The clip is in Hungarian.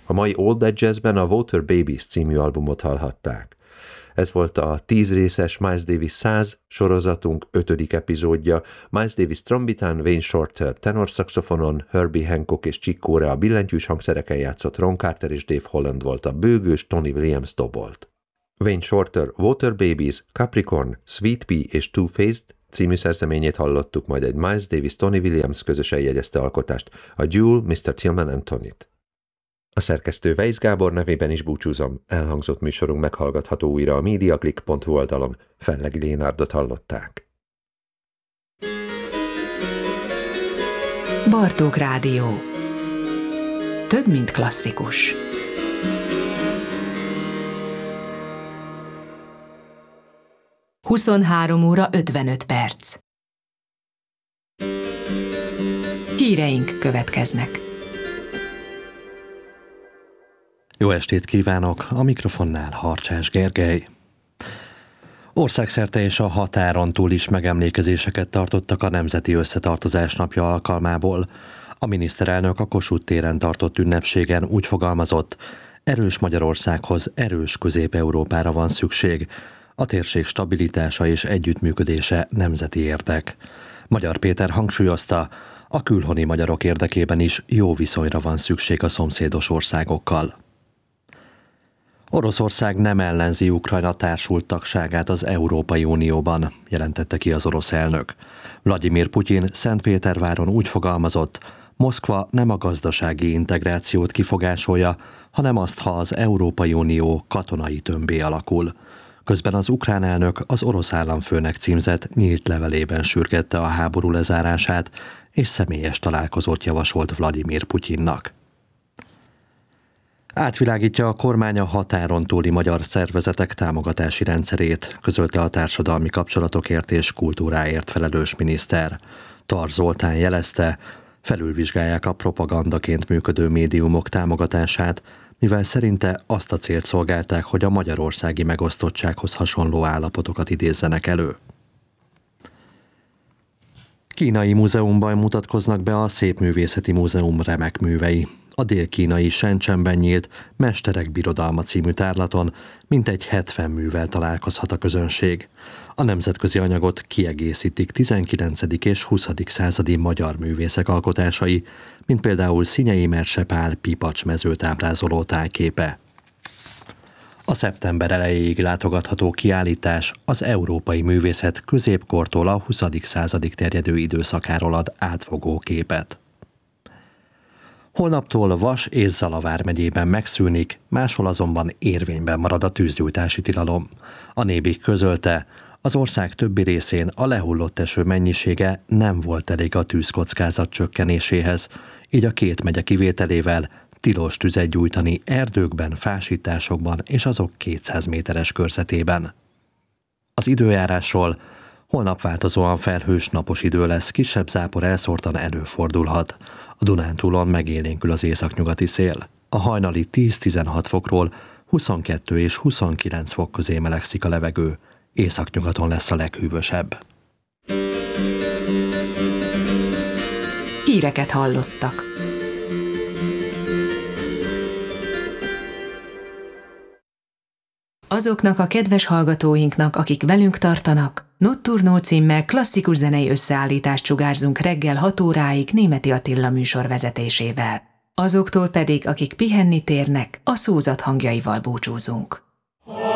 A mai All That Jazzben a Water Babies című albumot hallhatták. Ez volt a 10 részes Miles Davis 100 sorozatunk 5. epizódja. Miles Davis trombitán, Wayne Shorter tenorszaxofonon, Herbie Hancock és Chick Corea a billentyűs hangszereken játszott, Ron Carter és Dave Holland volt a bőgős, Tony Williams dobolt. Wayne Shorter Water Babies, Capricorn, Sweet Pea és Two-Faced című szerzeményét hallottuk, majd egy Miles Davis-Tony Williams közösen jegyezte alkotást, a Duel Mr. Tillman and Tony-t. A szerkesztő Weisz Gábor nevében is búcsúzom, elhangzott műsorunk meghallgatható újra a mediaclick.hu oldalon. Fellegi Lénárdot hallották. Bartók Rádió. Több, mint klasszikus. Huszonhárom óra 55 perc. Híreink következnek. Jó estét kívánok! A mikrofonnál Harcsás Gergely. Országszerte és a határon túl is megemlékezéseket tartottak a Nemzeti Összetartozás napja alkalmából. A miniszterelnök a Kossuth téren tartott ünnepségen úgy fogalmazott, erős Magyarországhoz erős Közép-Európára van szükség. A térség stabilitása és együttműködése nemzeti érdek. Magyar Péter hangsúlyozta, a külhoni magyarok érdekében is jó viszonyra van szükség a szomszédos országokkal. Oroszország nem ellenzi Ukrajna társult tagságát az Európai Unióban, jelentette ki az orosz elnök. Vladimir Putyin Szentpéterváron úgy fogalmazott, Moszkva nem a gazdasági integrációt kifogásolja, hanem azt, ha az Európai Unió katonai tömbbé alakul. Közben az ukrán elnök az orosz államfőnek címzett nyílt levelében sürgette a háború lezárását, és személyes találkozót javasolt Vladimir Putyinnak. Átvilágítja a kormány a határon túli magyar szervezetek támogatási rendszerét, közölte a társadalmi kapcsolatokért és kultúráért felelős miniszter. Tar Zoltán jelezte, felülvizsgálják a propagandaként működő médiumok támogatását, mivel szerinte azt a célt szolgálták, hogy a magyarországi megosztottsághoz hasonló állapotokat idézzenek elő. Kínai múzeumban mutatkoznak be a Szépművészeti Múzeum remek művei. A dél-kínai Shenzhenben nyílt Mesterek Birodalma című tárlaton mintegy 70 művel találkozhat a közönség. A nemzetközi anyagot kiegészítik 19. és 20. századi magyar művészek alkotásai, mint például Szinyei Merse Pál Pipacs mezőt ábrázoló tájképe. A szeptember elejéig látogatható kiállítás az európai művészet középkortól a 20. századig terjedő időszakáról ad átfogó képet. Holnaptól Vas és Zala vármegyében megszűnik, máshol azonban érvényben marad a tűzgyújtási tilalom. A Nébik közölte, az ország többi részén a lehullott eső mennyisége nem volt elég a tűzkockázat csökkenéséhez, így a két megye kivételével tilos tüzet gyújtani erdőkben, fásításokban és azok 200 méteres körzetében. Az időjárásról: holnap változóan felhős, napos idő lesz, kisebb zápor elszórtan előfordulhat. A Dunántúlon megélénkül az északnyugati szél. A hajnali 10-16 fokról 22 és 29 fok közé melegszik a levegő. Északnyugaton lesz a leghűvösebb. Híreket hallottak. Azoknak a kedves hallgatóinknak, akik velünk tartanak, Nocturno címmel klasszikus zenei összeállítást sugárzunk reggel 6 óráig Németi Attila műsor vezetésével. Azoktól pedig, akik pihenni térnek, a szózat hangjaival búcsúzunk.